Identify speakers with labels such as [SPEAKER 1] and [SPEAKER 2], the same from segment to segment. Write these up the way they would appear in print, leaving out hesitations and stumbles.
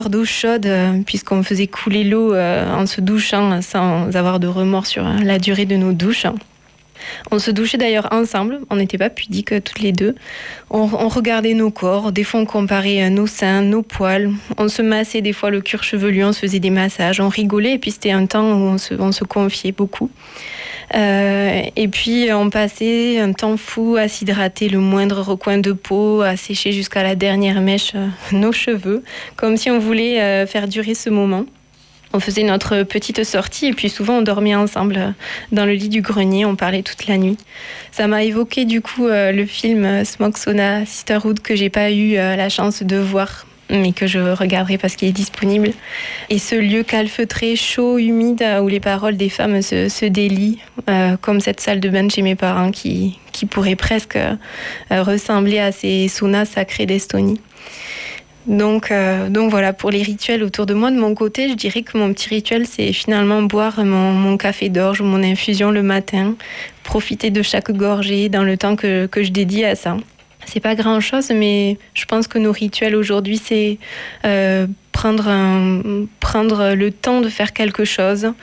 [SPEAKER 1] d'eau chaude, puisqu'on faisait couler l'eau en se douchant sans avoir de remords sur la durée de nos douches. On se douchait d'ailleurs ensemble, on n'était pas pudiques toutes les deux. On regardait nos corps, des fois on comparait nos seins, nos poils. On se massait des fois le cuir chevelu, on se faisait des massages, on rigolait et puis c'était un temps où on se confiait beaucoup. Et puis on passait un temps fou à s'hydrater le moindre recoin de peau, à sécher jusqu'à la dernière mèche nos cheveux, comme si on voulait faire durer ce moment. On faisait notre petite sortie et puis souvent on dormait ensemble dans le lit du grenier, on parlait toute la nuit. Ça m'a évoqué du coup le film Smoke Sauna Sisterhood que j'ai pas eu la chance de voir, mais que je regarderai parce qu'il est disponible. Et ce lieu calfeutré, chaud, humide, où les paroles des femmes se délient, comme cette salle de bain de chez mes parents qui pourrait presque ressembler à ces saunas sacrés d'Estonie. Donc voilà, pour les rituels autour de moi, de mon côté, je dirais que mon petit rituel, c'est finalement boire mon café d'orge ou mon infusion le matin, profiter de chaque gorgée dans le temps que je dédie à ça. C'est pas grand-chose, mais je pense que nos rituels aujourd'hui, c'est prendre le temps de faire quelque chose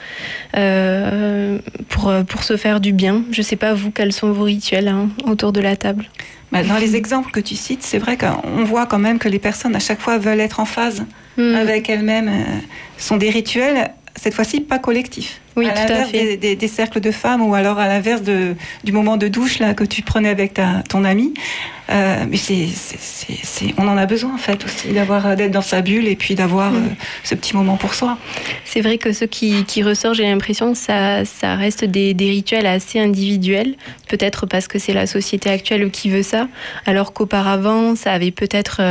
[SPEAKER 1] pour se faire du bien. Je sais pas, vous, quels sont vos rituels autour de la table ?
[SPEAKER 2] Dans les exemples que tu cites, c'est vrai qu'on voit quand même que les personnes à chaque fois veulent être en phase avec elles-mêmes. Ce sont des rituels, cette fois-ci, pas collectifs.
[SPEAKER 1] Oui,
[SPEAKER 2] à l'inverse des cercles de femmes ou alors à l'inverse du moment de douche là, que tu prenais avec ton amie. Mais on en a besoin en fait aussi d'être dans sa bulle et puis d'avoir ce petit moment pour soi.
[SPEAKER 1] C'est vrai que ce qui ressort, j'ai l'impression que ça reste des rituels assez individuels, peut-être parce que c'est la société actuelle qui veut ça, alors qu'auparavant, ça avait peut-être...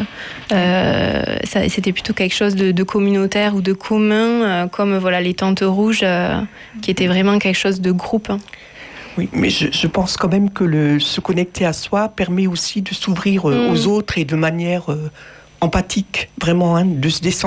[SPEAKER 1] c'était plutôt quelque chose de communautaire ou de commun, comme voilà, les tentes rouges, qui était vraiment quelque chose de groupe.
[SPEAKER 3] Oui, mais je pense quand même que se connecter à soi permet aussi de s'ouvrir aux autres et de manière empathique, vraiment, de se descendre